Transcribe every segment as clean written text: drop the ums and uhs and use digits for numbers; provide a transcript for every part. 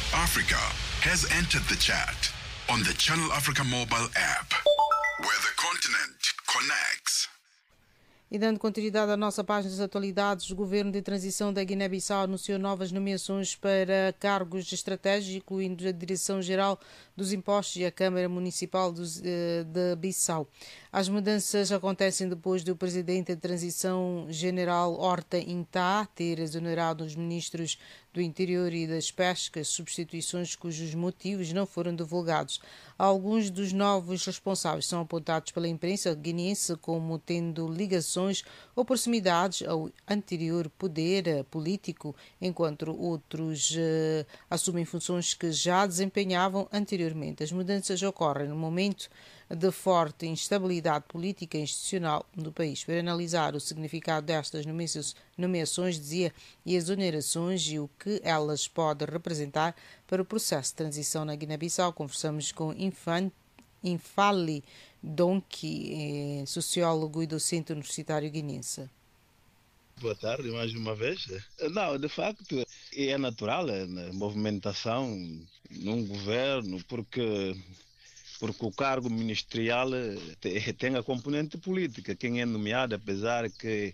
Africa has entered the chat on the Channel Africa mobile app, where the continent connects. E dando continuidade à nossa página de atualidades, o Governo de Transição da Guiné-Bissau anunciou novas nomeações para cargos estratégicos, incluindo a Direção-Geral dos Impostos e a Câmara Municipal de Bissau. As mudanças acontecem depois do Presidente de Transição General Horta Intá ter exonerado os ministros do Interior e das Pescas, substituições cujos motivos não foram divulgados. Alguns dos novos responsáveis são apontados pela imprensa guineense como tendo ligações ou proximidades ao anterior poder político, enquanto outros assumem funções que já desempenhavam anteriormente. As mudanças ocorrem no momento de forte instabilidade política e institucional do país. Para analisar o significado destas nomeações, dizia, e exonerações e o que elas podem representar para o processo de transição na Guiné-Bissau, conversamos com Infali Donki, sociólogo e docente universitário guineense. Boa tarde, mais uma vez. Não, de facto, é natural a movimentação num governo, porque o cargo ministerial tem a componente política. Quem é nomeado, apesar que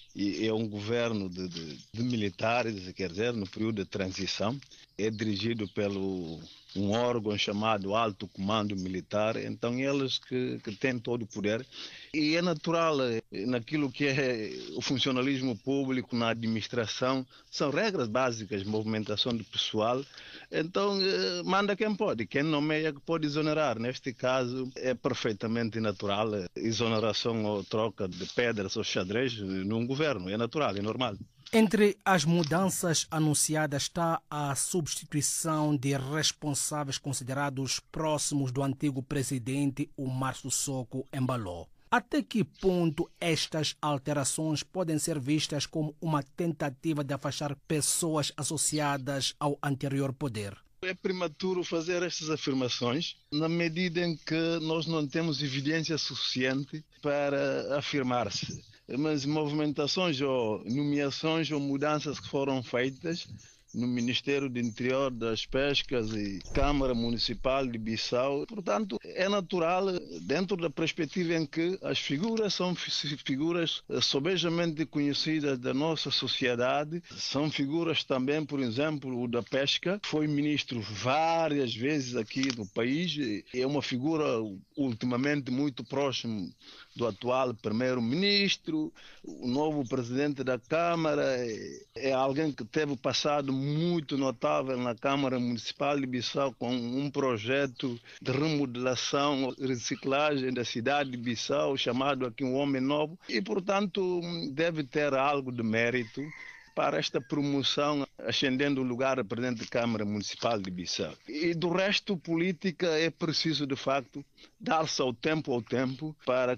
é um governo de militares, quer dizer, no período de transição, é dirigido pelo um órgão chamado Alto Comando Militar, então eles que têm todo o poder. E é natural, naquilo que é o funcionalismo público, na administração, são regras básicas, movimentação de pessoal. Então, manda quem pode, quem nomeia que pode exonerar. Neste caso, é perfeitamente natural exoneração ou troca de pedras ou xadrez num governo. É natural, é normal. Entre as mudanças anunciadas está a substituição de responsáveis considerados próximos do antigo presidente Omar Sissoko Embalo. Até que ponto estas alterações podem ser vistas como uma tentativa de afastar pessoas associadas ao anterior poder? É prematuro fazer estas afirmações na medida em que nós não temos evidência suficiente para afirmar-se. Mas movimentações ou nomeações ou mudanças que foram feitas no Ministério do Interior, das Pescas e Câmara Municipal de Bissau. Portanto, é natural dentro da perspectiva em que as figuras são figuras sobejamente conhecidas da nossa sociedade. São figuras também, por exemplo, o da Pesca, foi ministro várias vezes aqui no país. É uma figura ultimamente muito próximo do atual primeiro-ministro. O novo presidente da Câmara é alguém que teve passado muito notável na Câmara Municipal de Bissau com um projeto de remodelação e reciclagem da cidade de Bissau, chamado aqui um Homem Novo, e, portanto, deve ter algo de mérito para esta promoção, ascendendo o lugar de presidente de Câmara Municipal de Bissau. E do resto, política é preciso, de facto, dar-se ao tempo para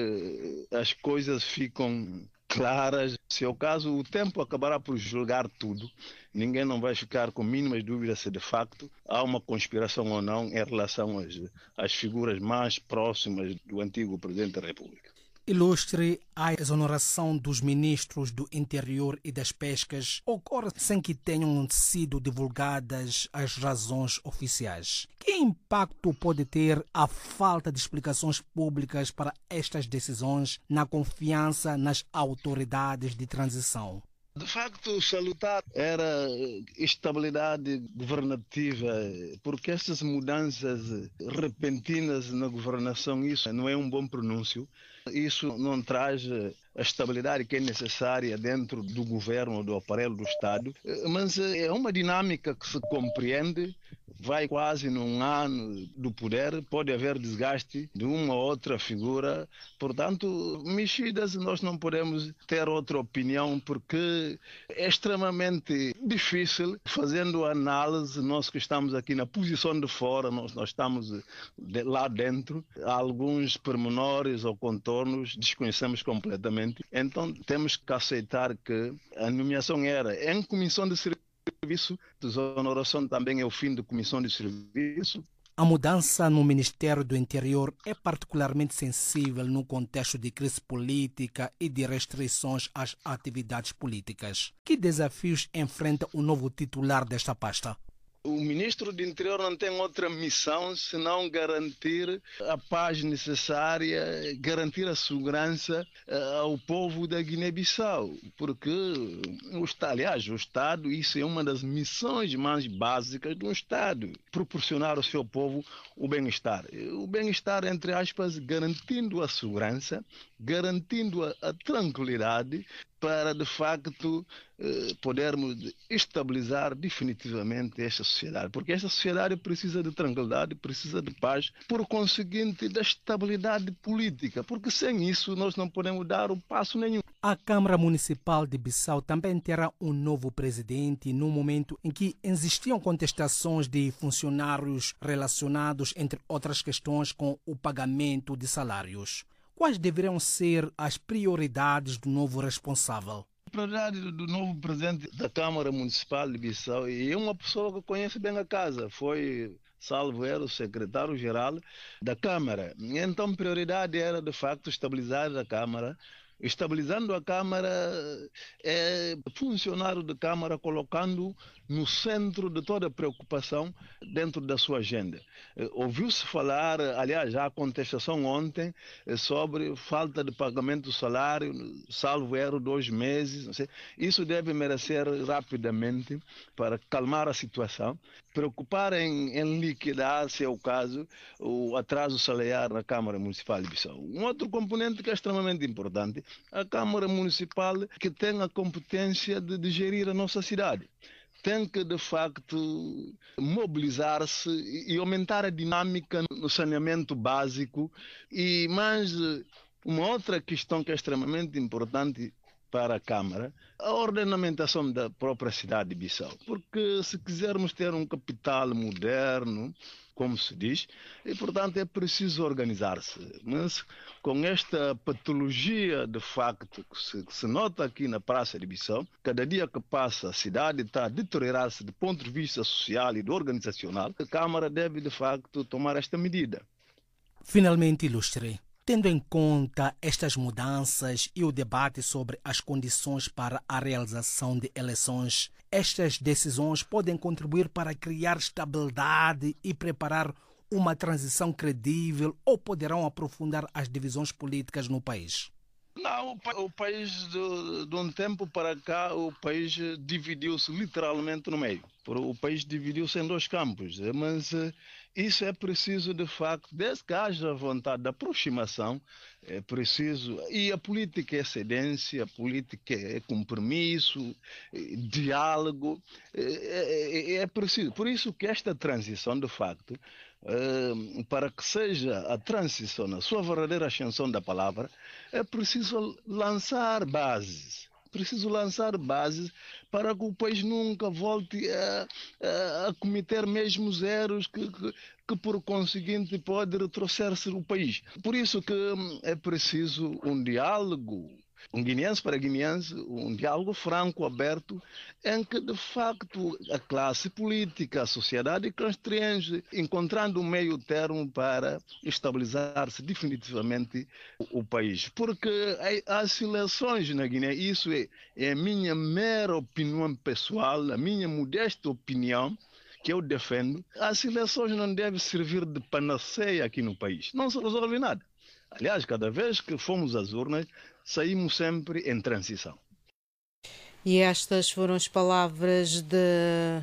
que as coisas fiquem claras. Se é o caso, o tempo acabará por julgar tudo. Ninguém não vai ficar com mínimas dúvidas se de facto há uma conspiração ou não em relação às figuras mais próximas do antigo Presidente da República. Ilustre, a exoneração dos ministros do Interior e das Pescas ocorre sem que tenham sido divulgadas as razões oficiais. Que impacto pode ter a falta de explicações públicas para estas decisões na confiança nas autoridades de transição? De facto, salutar era estabilidade governativa, porque essas mudanças repentinas na governação, isso não é um bom pronúncio. Isso não traz a estabilidade que é necessária dentro do governo, do aparelho do Estado, mas é uma dinâmica que se compreende, vai quase num ano do poder, pode haver desgaste de uma ou outra figura, portanto, mexidas nós não podemos ter outra opinião, porque é extremamente difícil, fazendo análise, nós que estamos aqui na posição de fora, nós estamos lá dentro, alguns pormenores ou contornos desconhecemos completamente. Então temos que aceitar que a nomeação era em comissão de serviço, desoneração também é o fim de comissão de serviço. A mudança no Ministério do Interior é particularmente sensível no contexto de crise política e de restrições às atividades políticas. Que desafios enfrenta o novo titular desta pasta? O ministro do Interior não tem outra missão senão garantir a paz necessária, garantir a segurança ao povo da Guiné-Bissau, porque o Estado, isso é uma das missões mais básicas do Estado, proporcionar ao seu povo o bem-estar. O bem-estar, entre aspas, garantindo a segurança, garantindo a tranquilidade, para, de facto, podermos estabilizar definitivamente esta sociedade. Porque esta sociedade precisa de tranquilidade, precisa de paz, por conseguinte, da estabilidade política. Porque sem isso nós não podemos dar um passo nenhum. A Câmara Municipal de Bissau também terá um novo presidente no momento em que existiam contestações de funcionários relacionados, entre outras questões, com o pagamento de salários. Quais deveriam ser as prioridades do novo responsável? A prioridade do novo presidente da Câmara Municipal de Bissau é uma pessoa que conhece bem a casa. Foi, salvo erro, o secretário-geral da Câmara. Então, a prioridade era, de facto, estabilizar a Câmara. Estabilizando a Câmara, funcionário da Câmara colocando no centro de toda a preocupação dentro da sua agenda. Ouviu-se falar, aliás, já a contestação ontem, sobre falta de pagamento do salário, salvo erro, 2 meses. Não sei. Isso deve merecer rapidamente, para calmar a situação, preocupar em liquidar, se é o caso, o atraso salarial na Câmara Municipal de Bissau. Um outro componente que é extremamente importante, a Câmara Municipal, que tem a competência de gerir a nossa cidade, tem que, de facto, mobilizar-se e aumentar a dinâmica no saneamento básico. E mais uma outra questão que é extremamente importante para a Câmara, a ordenamentação da própria cidade de Bissau. Porque se quisermos ter um capital moderno, como se diz, e portanto é preciso organizar-se. Mas com esta patologia de facto que se nota aqui na Praça de Bissau, cada dia que passa a cidade está a deteriorar-se do ponto de vista social e organizacional, a Câmara deve de facto tomar esta medida. Finalmente, ilustre, tendo em conta estas mudanças e o debate sobre as condições para a realização de eleições, estas decisões podem contribuir para criar estabilidade e preparar uma transição credível, ou poderão aprofundar as divisões políticas no país? Não, o país, de um tempo para cá, o país dividiu-se literalmente no meio. O país dividiu-se em 2 campos, mas isso é preciso, de facto, desde que haja vontade de aproximação, é preciso. E a política é cedência, a política é compromisso, diálogo, é preciso. Por isso que esta transição, de facto, para que seja a transição, na sua verdadeira ascensão da palavra, é preciso lançar bases. Preciso lançar bases para que o país nunca volte a cometer mesmos erros que por conseguinte pode retroceder-se o país. Por isso que é preciso um diálogo, um guineense para guineense, um diálogo franco, aberto, em que de facto a classe política, a sociedade constringe, encontrando um meio termo para estabilizar-se definitivamente o país. Porque as eleições na Guiné, isso é a minha mera opinião pessoal, a minha modesta opinião, que eu defendo, as eleições não devem servir de panaceia aqui no país. Não se resolve nada. Aliás, cada vez que fomos às urnas, saímos sempre em transição. E estas foram as palavras de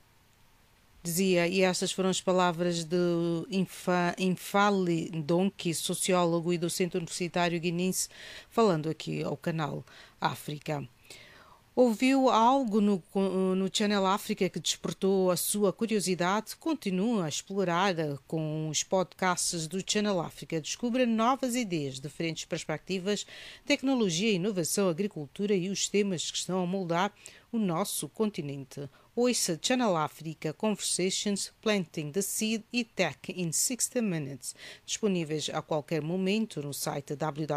Infali Donki, sociólogo e docente universitário guinense, falando aqui ao canal África. Ouviu algo no Channel África que despertou a sua curiosidade? Continua a explorar com os podcasts do Channel África. Descubra novas ideias, diferentes perspectivas, tecnologia, inovação, agricultura e os temas que estão a moldar o nosso continente. Ouça Channel África Conversations, Planting the Seed e Tech in 60 Minutes, disponíveis a qualquer momento no site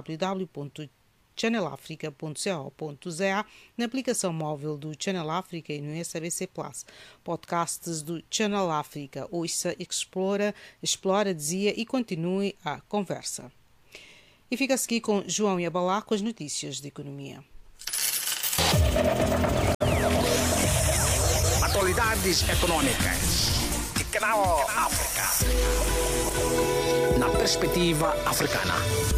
www.channelafrica.co.za, na aplicação móvel do Channel África e no SABC Plus. Podcasts do Channel África. Ouça, explora, dizia e continue a conversa. E fica-se aqui com João Yabalá com as notícias de economia. Atualidades econômicas. Canal África. Na perspectiva africana.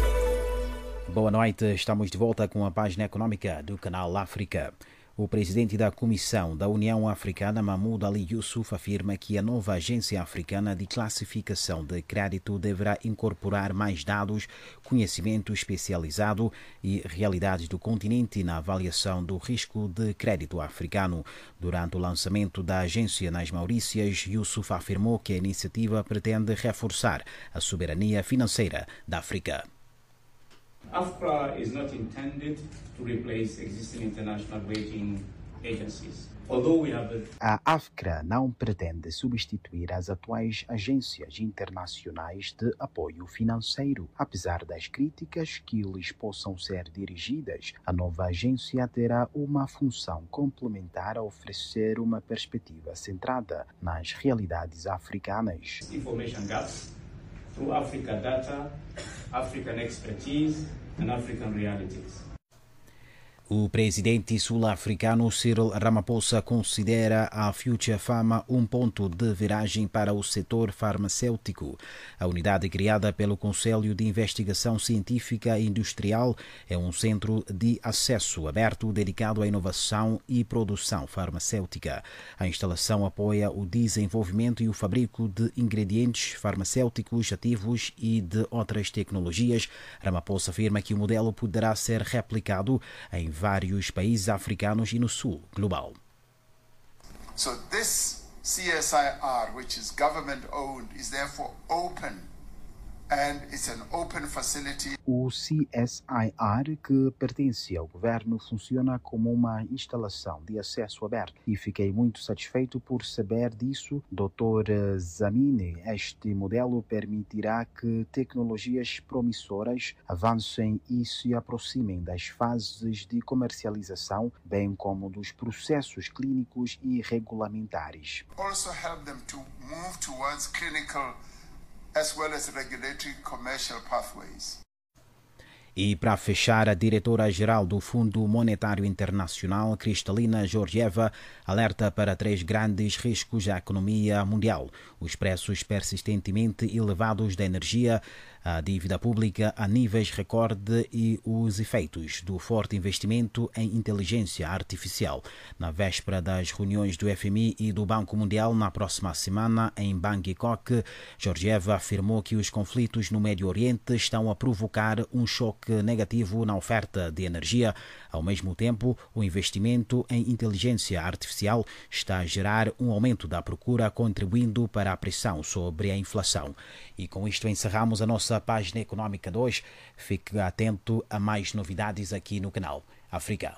Boa noite, estamos de volta com a página econômica do Canal África. O presidente da Comissão da União Africana, Mahmoud Ali Yusuf, afirma que a nova Agência Africana de Classificação de Crédito deverá incorporar mais dados, conhecimento especializado e realidades do continente na avaliação do risco de crédito africano. Durante o lançamento da agência nas Maurícias, Yusuf afirmou que a iniciativa pretende reforçar a soberania financeira da África. AFCRA is not intended to replace existing international rating agencies. Although we have A AFCRA não pretende substituir as atuais agências internacionais de apoio financeiro. Apesar das críticas que lhes possam ser dirigidas, a nova agência terá uma função complementar a oferecer uma perspectiva centrada nas realidades africanas. information gaps through Africa data, African expertise, and African realities. O presidente sul-africano Cyril Ramaphosa considera a Future Pharma um ponto de viragem para o setor farmacêutico. A unidade criada pelo Conselho de Investigação Científica e Industrial é um centro de acesso aberto dedicado à inovação e produção farmacêutica. A instalação apoia o desenvolvimento e o fabrico de ingredientes farmacêuticos ativos e de outras tecnologias. Ramaphosa afirma que o modelo poderá ser replicado em vários países africanos e no sul global. So this CSIR, which is government owned, is therefore open, and it's an open facility. O CSIR, que pertence ao governo, funciona como uma instalação de acesso aberto e fiquei muito satisfeito por saber disso, Dr. Zamine. Este modelo permitirá que tecnologias promissoras avancem e se aproximem das fases de comercialização, bem como dos processos clínicos e regulamentares. Also help them to move towards clinical as well as regulatory commercial pathways. E para fechar, a diretora-geral do Fundo Monetário Internacional, Kristalina Georgieva, alerta para 3 grandes riscos à economia mundial: os preços persistentemente elevados da energia, a dívida pública a níveis recorde e os efeitos do forte investimento em inteligência artificial. Na véspera das reuniões do FMI e do Banco Mundial na próxima semana em Bangkok, Georgieva afirmou que os conflitos no Médio Oriente estão a provocar um choque negativo na oferta de energia. Ao mesmo tempo, o investimento em inteligência artificial está a gerar um aumento da procura, contribuindo para a pressão sobre a inflação. E com isto encerramos a nossa página económica de hoje. Fique atento a mais novidades aqui no canal África.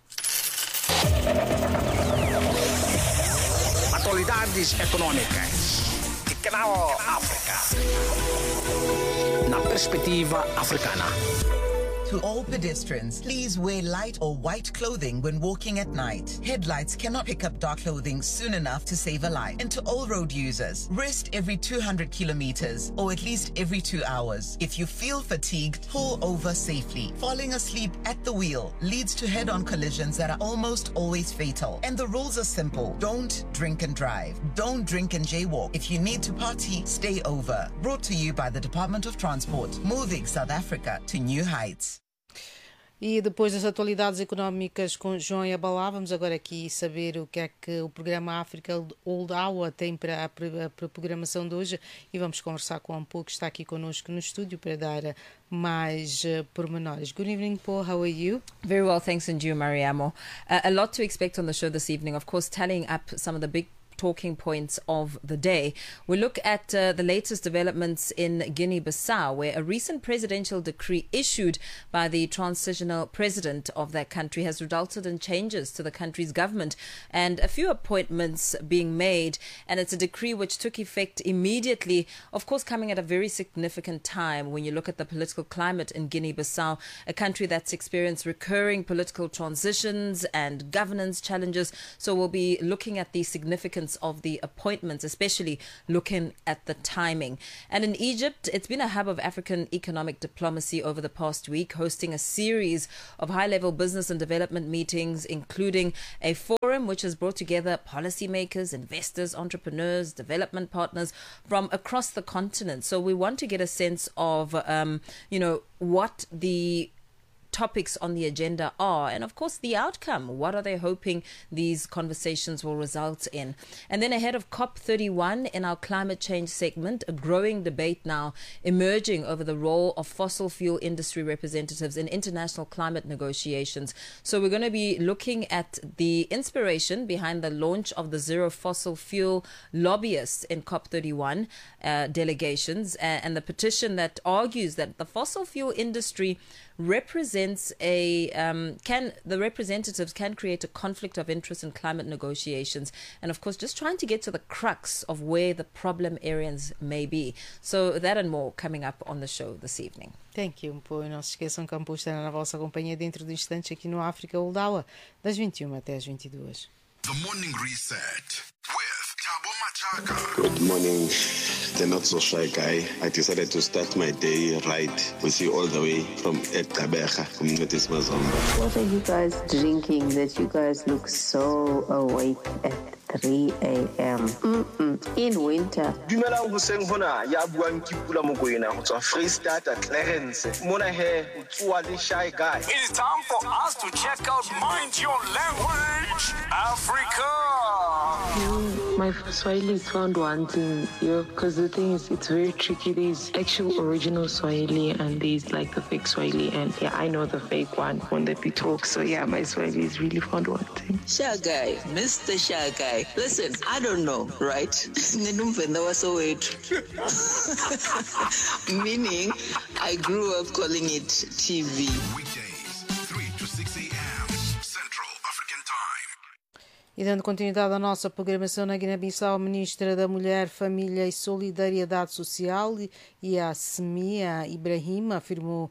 Atualidades econômicas. Canal África. Na perspectiva africana. To all pedestrians, please wear light or white clothing when walking at night. Headlights cannot pick up dark clothing soon enough to save a life. And to all road users, rest every 200 kilometers or at least every 2 hours. If you feel fatigued, pull over safely. Falling asleep at the wheel leads to head-on collisions that are almost always fatal. And the rules are simple. Don't drink and drive. Don't drink and jaywalk. If you need to party, stay over. Brought to you by the Department of Transport, moving South Africa to new heights. E depois das atualidades económicas com João Yabalá, vamos agora aqui saber o que é que o programa África Old Hour tem para a programação de hoje, e vamos conversar com um pouco, que está aqui connosco no estúdio para dar mais pormenores. Good evening, Paul. How are you? Very well, thanks, and you, Mariamo. A lot to expect on the show this evening. Of course, tallying up some of the big talking points of the day. We look at the latest developments in Guinea-Bissau, where a recent presidential decree issued by the transitional president of that country has resulted in changes to the country's government and a few appointments being made. And it's a decree which took effect immediately, of course, coming at a very significant time when you look at the political climate in Guinea-Bissau, a country that's experienced recurring political transitions and governance challenges. So we'll be looking at the significance significance of the appointments, especially looking at the timing. And in Egypt, it's been a hub of African economic diplomacy over the past week, hosting a series of high-level business and development meetings, including a forum which has brought together policymakers, investors, entrepreneurs, development partners from across the continent. So we want to get a sense of, what the topics on the agenda are, and of course the outcome. What are they hoping these conversations will result in? And then ahead of COP31 in our climate change segment, a growing debate now emerging over the role of fossil fuel industry representatives in international climate negotiations. So we're going to be looking at the inspiration behind the launch of the zero fossil fuel lobbyists in COP31 delegations, and the petition that argues that the fossil fuel industry represents the representatives can create a conflict of interest in climate negotiations, and of course just trying to get to the crux of where the problem areas may be. So that and more coming up on the show this evening. Thank you. Pois não se esqueçam que Campo estará na vossa companhia dentro de instantes aqui no África Old Hour, das 21 até as 22. The Morning Reset with Thabo Machaka. Good morning, the not so shy guy. I decided to start my day right with you all the way from Ekabecha, Community Mazomba. What are you guys drinking that you guys look so awake at 3 a.m. In winter? Dumelang hoseng hona ya buang ke Pula Mokoena ho tswa Freestata Clarence. Mona he utswa le shy guy. It is time for us to check out Mind Your Language Africa. My Swahili is found wanting, because the thing is, it's very tricky. There's actual original Swahili and there's like the fake Swahili, and I know the fake one when they talk. So my Swahili is really found wanting. Shy guy, Mr. Shy guy. Listen, I don't know, right? Meaning, I grew up calling it TV. Weekdays, 3 to 6 a.m. Central African Time. E dando continuidade à nossa programação na Guiné-Bissau, a Ministra da Mulher, Família e Solidariedade Social, Yasmia Ibrahim, afirmou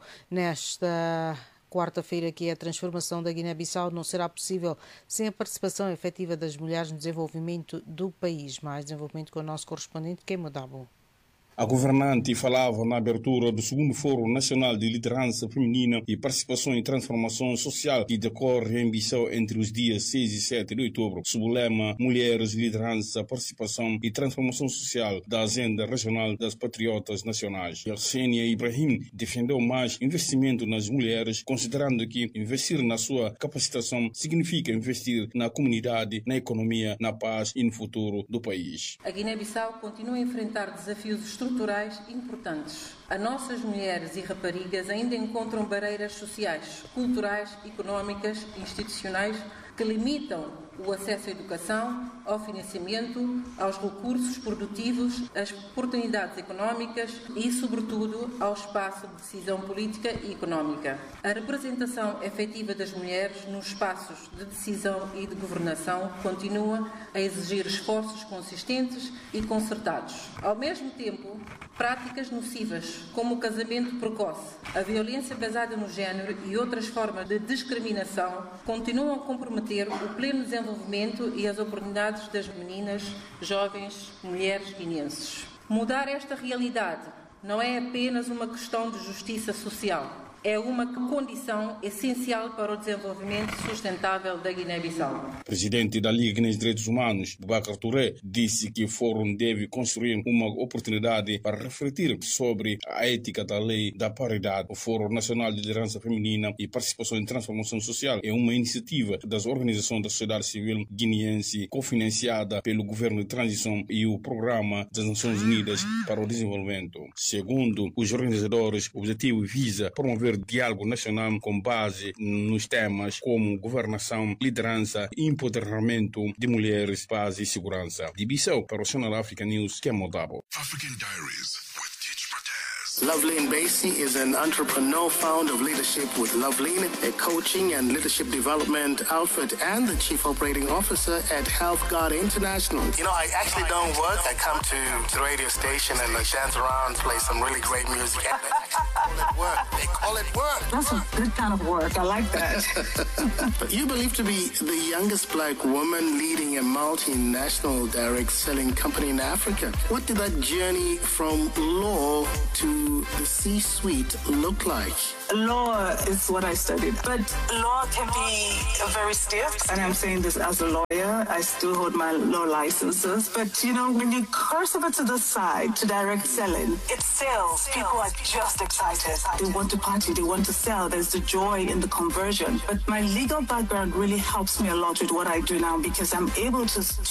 nesta quarta-feira que a transformação da Guiné-Bissau não será possível sem a participação efetiva das mulheres no desenvolvimento do país. Mais desenvolvimento com o nosso correspondente, Kemo Dabo. A governante falava na abertura do segundo Fórum Nacional de Liderança Feminina e Participação e Transformação Social que decorre em Bissau entre os dias 6 e 7 de outubro, sob o lema Mulheres, Liderança, Participação e Transformação Social da Agenda Regional das Patriotas Nacionais. Yasmia Ibrahim defendeu mais investimento nas mulheres, considerando que investir na sua capacitação significa investir na comunidade, na economia, na paz e no futuro do país. A Guiné-Bissau continua a enfrentar desafios estruturais importantes. As nossas mulheres e raparigas ainda encontram barreiras sociais, culturais, económicas, institucionais que limitam o acesso à educação, ao financiamento, aos recursos produtivos, às oportunidades económicas e, sobretudo, ao espaço de decisão política e económica. A representação efetiva das mulheres nos espaços de decisão e de governação continua a exigir esforços consistentes e concertados. Ao mesmo tempo, práticas nocivas, como o casamento precoce, a violência baseada no género e outras formas de discriminação, continuam a comprometer o pleno desenvolvimento e as oportunidades das meninas, jovens, mulheres guineenses. Mudar esta realidade não é apenas uma questão de justiça social, é uma condição essencial para o desenvolvimento sustentável da Guiné-Bissau. Presidente da Liga Guinense de Direitos Humanos, Boubacar Touré, disse que o Fórum deve construir uma oportunidade para refletir sobre a ética da lei da paridade. O Fórum Nacional de Liderança Feminina e Participação em Transformação Social é uma iniciativa das organizações da sociedade civil guineense, cofinanciada pelo Governo de Transição e o Programa das Nações Unidas para o Desenvolvimento. Segundo os organizadores, o objetivo visa promover diálogo nacional com base nos temas como governação, liderança e empoderamento de mulheres, paz e segurança. De Bissau para o Channel Africa News, Kemo Dabo. African Diaries with Teach Matez. Loveline Basie is an entrepreneur, founder of Leadership with Loveline, a coaching and leadership development outfit, and the chief operating officer at Health Guard International. You know, I actually don't work. I come to the radio station and I dance around, play some really great music. They call it work. That's a good kind of work. I like that. You believe to be the youngest black woman leading a multinational direct selling company in Africa. What did that journey from law to the C-suite look like? Law is what I studied, but law can be very stiff. And I'm saying this as a lawyer. I still hold my law licenses. But, you know, when you cross over to the side to direct selling, it's sales. People are just excited. They want to party. They want to sell. There's the joy in the conversion. But my legal background really helps me a lot with what I do now because I'm able to